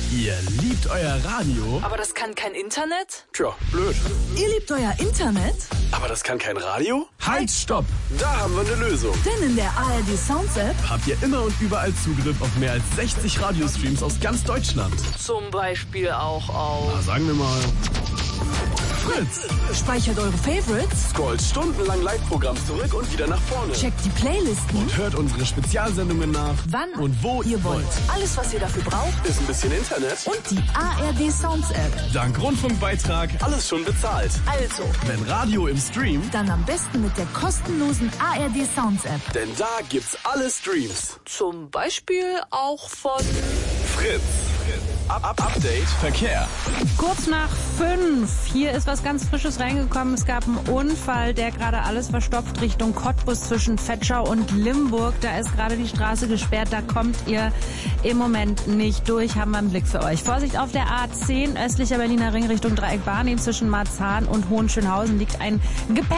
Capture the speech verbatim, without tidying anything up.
Ihr liebt euer Radio? Aber das kann kein Internet? Tja, blöd. Ihr liebt euer Internet? Aber das kann kein Radio? Halt, stopp! Da haben wir eine Lösung. Denn in der A R D Sounds App habt ihr immer und überall Zugriff auf mehr als sechzig Radiostreams aus ganz Deutschland. zum Beispiel auch auf Na, sagen wir mal Fritz. Speichert eure Favorites, Scrollt stundenlang Live-Programm zurück und wieder nach vorne. checkt die Playlisten, Und hört unsere Spezialsendungen nach, wann und wo ihr wollt. Alles, was ihr dafür braucht Ist ein bisschen Internet. und die A R D Sounds App. Dank Rundfunkbeitrag alles schon bezahlt. Also, Wenn Radio im Stream, dann am besten mit der kostenlosen A R D Sounds App. denn da gibt's alle Streams. Zum Beispiel auch von Fritz. Up, up, Update Verkehr. Kurz nach fünf. Hier ist was ganz Frisches reingekommen. Es gab einen Unfall, der gerade alles verstopft Richtung Cottbus zwischen Vetschau und Limburg. Da ist gerade die Straße gesperrt. Da kommt ihr im Moment nicht durch. Haben wir einen Blick für euch. Vorsicht auf der A zehn, östlicher Berliner Ring Richtung Dreieck Barnim zwischen Marzahn und Hohenschönhausen liegt ein Gepäck